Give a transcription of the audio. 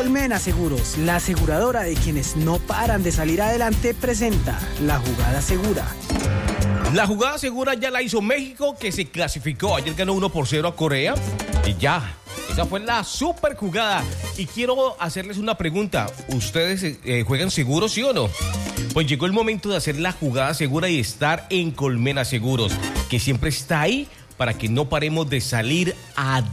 Colmena Seguros, la aseguradora de quienes no paran de salir adelante, presenta la jugada segura. La jugada segura ya la hizo México, que se clasificó. Ayer ganó 1-0 a Corea. Y ya, esa fue la super jugada. Y quiero hacerles una pregunta. ¿Ustedes juegan seguros, sí o no? Pues llegó el momento de hacer la jugada segura y estar en Colmena Seguros, que siempre está ahí para que no paremos de salir adelante.